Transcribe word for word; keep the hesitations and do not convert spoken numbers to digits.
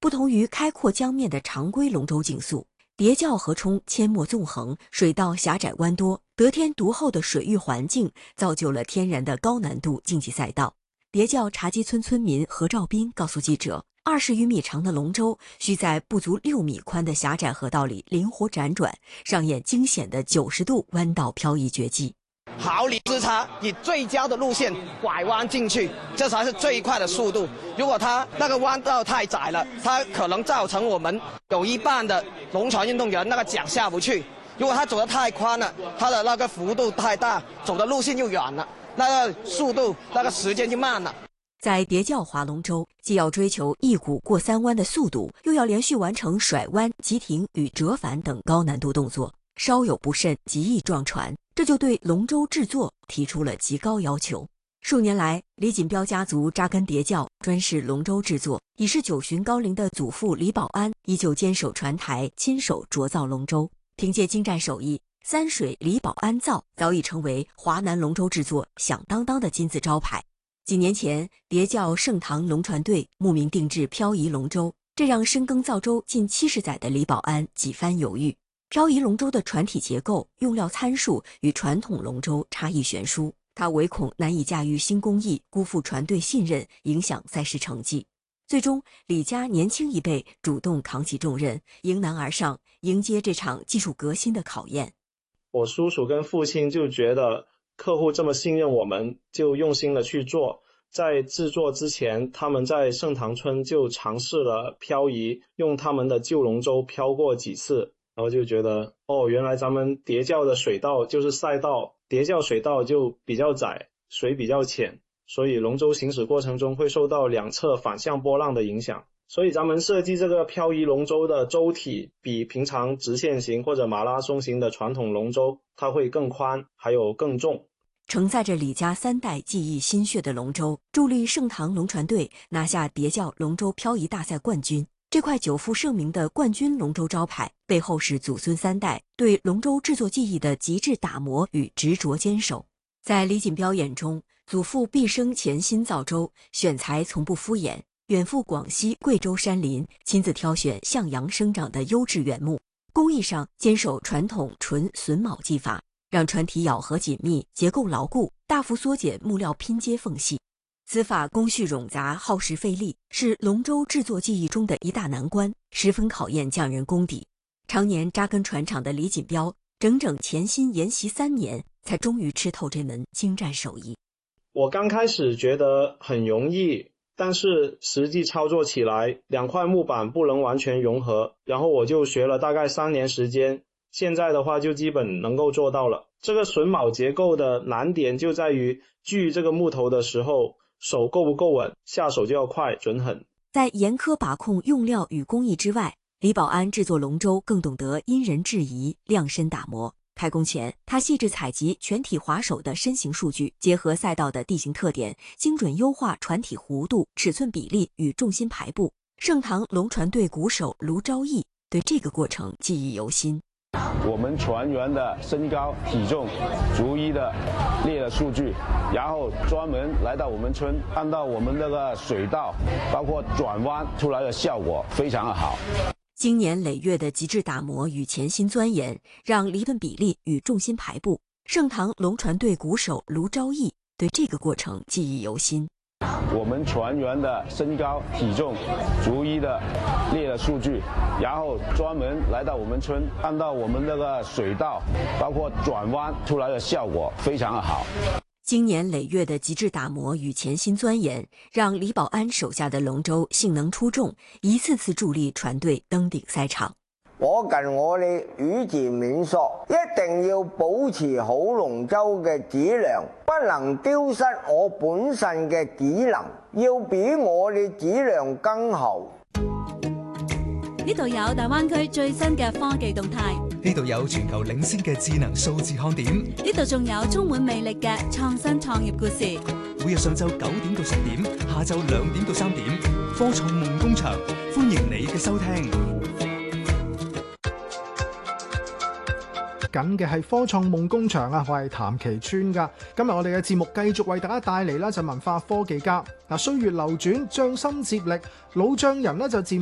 不同于开阔江面的常规龙舟竞速，叠嶂河冲阡陌纵横，水道狭窄弯多，得天独厚的水域环境造就了天然的高难度竞技赛道。叠嶂茶基村村民何兆斌告诉记者，二十余米长的龙舟需在不足六米宽的狭窄河道里灵活辗转，上演惊险的九十度弯道漂移绝技。 毫厘之差，以最佳的路线拐弯进去，这才是最快的速度。如果它那个弯道太窄了，它可能造成我们有一半的龙船运动员那个桨下不去。如果它走得太宽了，它的那个幅度太大，走的路线就远了，那个速度那个时间就慢了。 在叠嶂划龙舟，既要追求一鼓过三弯的速度，又要连续完成甩弯、急停与折返等高难度动作，稍有不慎极易撞船。这就对龙舟制作提出了极高要求。数年来，李锦标家族扎根叠嶂，专事龙舟制作。已是九旬高龄的祖父李保安依旧坚守船台，亲手琢造龙舟。凭借精湛手艺，三水李保安造早已成为华南龙舟制作响当当的金字招牌。几年前，叠嶂盛唐龙船队慕名定制漂移龙舟，这让深耕造舟近七十载的李保安几番犹豫。漂移龙舟的船体结构、用料参数与传统龙舟差异悬殊，他唯恐难以驾驭新工艺，辜负船队信任，影响赛事成绩。最终，李家年轻一辈主动扛起重任，迎难而上，迎接这场技术革新的考验。 我叔叔跟父亲就觉得客户这么信任我们，就用心的去做。在制作之前，他们在盛唐村就尝试了漂移，用他们的旧龙舟漂过几次。然后就觉得，哦，原来咱们叠嶂的水道就是赛道，叠嶂水道就比较窄，水比较浅，所以龙舟行驶过程中会受到两侧反向波浪的影响。所以咱们设计这个漂移龙舟的舟体比平常直线型或者马拉松型的传统龙舟它会更宽，还有更重。 承载着李家三代技艺心血的龙舟，助力盛唐龙船队拿下叠嶂龙舟漂移大赛冠军。这块久负盛名的冠军龙舟招牌，背后是祖孙三代对龙舟制作技艺的极致打磨与执着坚守。在李锦标眼中，祖父毕生潜心造舟，选材从不敷衍，远赴广西、贵州山林，亲自挑选向阳生长的优质原木。工艺上坚守传统纯榫铆技法，让船体咬合紧密，结构牢固，大幅缩减木料拼接缝隙。此法工序冗杂，耗时费力，是龙舟制作技艺中的一大难关，十分考验匠人功底。常年扎根船厂的李锦标，整整潜心研习三年，才终于吃透这门精湛手艺。 我刚开始觉得很容易，但是实际操作起来，两块木板不能完全融合，然后我就学了大概三年时间，现在的话就基本能够做到了。这个榫铆结构的难点就在于锯这个木头的时候，手够不够稳，下手就要快准狠。 在严苛把控用料与工艺之外，李保安制作龙舟更懂得因人制宜，量身打磨。开工前，他细致采集全体划手的身形数据，结合赛道的地形特点，精准优化船体弧度、尺寸比例与重心排布。盛唐龙船队鼓手卢昭义对这个过程记忆犹新。 我们船员的身高体重逐一的列了数据，然后专门来到我们村，看到我们这个水道包括转弯出来的效果非常的好。 经年累月的极致打磨与潜心钻研，让离顿比例与重心排布。盛唐龙船队鼓手卢昭义对这个过程记忆犹新。 我们船员的身高体重逐一的列了数据，然后专门来到我们村，看到我们这个水道包括转弯出来的效果非常的好。 经年累月的极致打磨与潜心钻研，让李保安手下的龙舟性能出众，一次次助力船队登顶赛场。 我近我哋宇治免索，一定要保持好龍舟嘅質量，不能丟失我本身嘅技能，要比我哋質量更好。 呢度有大灣區最新嘅科技動態， 呢度有全球領先嘅智能數字看點， 呢度仲有充滿魅力嘅創新創業故事。 每日上晝九點到十點，下晝兩點到三點，科創夢工場，歡迎你嘅收聽。 緊嘅係科創夢工場啊，我係譚其川噶。今日我哋嘅節目繼續為大家帶嚟啦，就文化科技家嗱，歲月流轉，匠心接力，老匠人呢就漸